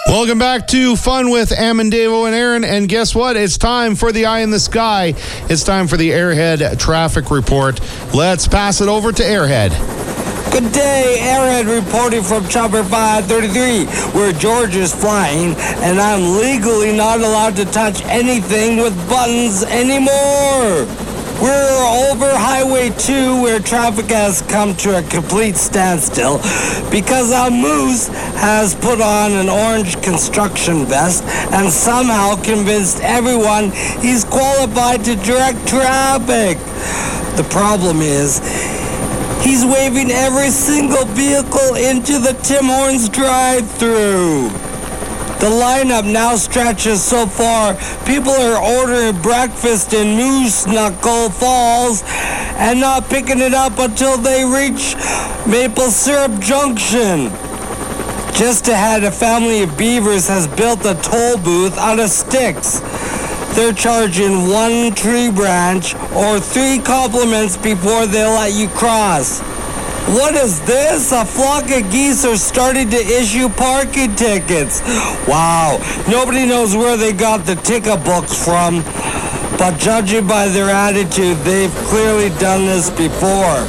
Welcome back to Fun with Amendevo and Aaron. And guess what? It's time for the Eye in the Sky. It's time for the Airhead Traffic Report. Let's pass it over to Airhead. Good day, Airhead reporting from Chopper 533, where George is flying, and I'm legally not allowed to touch anything with buttons anymore. We're over Highway 2, where traffic has come to a complete standstill because our moose has put on an orange construction vest and somehow convinced everyone he's qualified to direct traffic. The problem is, he's waving every single vehicle into the Tim Hortons drive-thru. The lineup now stretches so far, people are ordering breakfast in Moose Knuckle Falls and not picking it up until they reach Maple Syrup Junction. Just ahead, a family of beavers has built a toll booth out of sticks. They're charging 1 tree branch or 3 compliments before they let you cross. What is this? A flock of geese are starting to issue parking tickets. Wow, nobody knows where they got the ticket books from, but judging by their attitude, they've clearly done this before.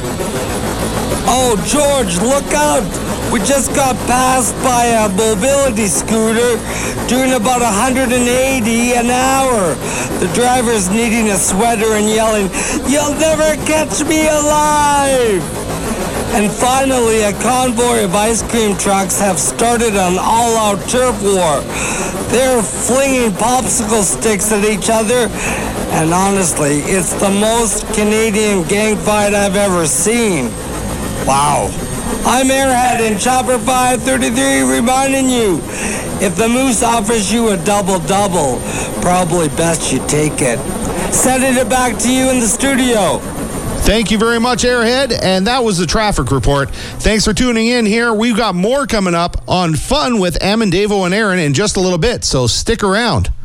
Oh, George, look out! We just got passed by a mobility scooter doing about 180 an hour. The driver's needing a sweater and yelling, "You'll never catch me alive!" And finally, a convoy of ice cream trucks have started an all-out turf war. They're flinging popsicle sticks at each other, and honestly, it's the most Canadian gang fight I've ever seen. Wow. I'm Airhead in Chopper 533 reminding you, if the moose offers you a double-double, probably best you take it. Sending it back to you in the studio. Thank you very much, Airhead. And that was the traffic report. Thanks for tuning in here. We've got more coming up on Fun with Amendevo and Aaron in just a little bit, so stick around.